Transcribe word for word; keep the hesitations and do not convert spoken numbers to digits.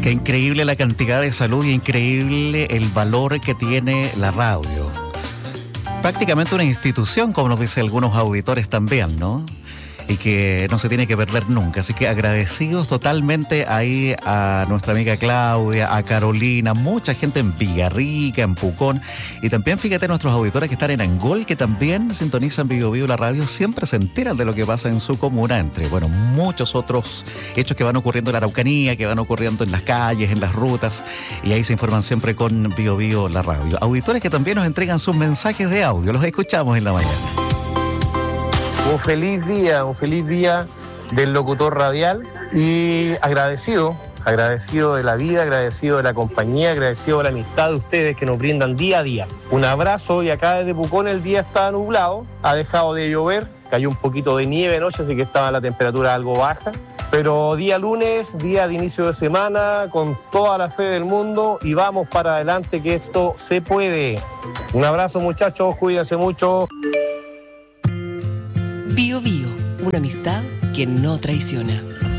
Qué increíble la cantidad de salud y increíble el valor que tiene la radio. Prácticamente una institución, como nos dicen algunos auditores también, ¿no? Y que no se tiene que perder nunca. Así que agradecidos totalmente ahí a nuestra amiga Claudia, a Carolina, mucha gente en Villarrica, en Pucón. Y también fíjate nuestros auditores que están en Angol, que también sintonizan Bio Bio la radio, siempre se enteran de lo que pasa en su comuna, entre, bueno, muchos otros hechos que van ocurriendo en la Araucanía, que van ocurriendo en las calles, en las rutas. Y ahí se informan siempre con Bio Bio la radio. Auditores que también nos entregan sus mensajes de audio. Los escuchamos en la mañana. Un feliz día, un feliz día del locutor radial y agradecido, agradecido de la vida, agradecido de la compañía, agradecido de la amistad de ustedes que nos brindan día a día. Un abrazo y acá desde Pucón el día está nublado, ha dejado de llover, cayó un poquito de nieve anoche, así que estaba la temperatura algo baja. Pero día lunes, día de inicio de semana, con toda la fe del mundo y vamos para adelante que esto se puede. Un abrazo muchachos, cuídense mucho. Bio Bio, una amistad que no traiciona.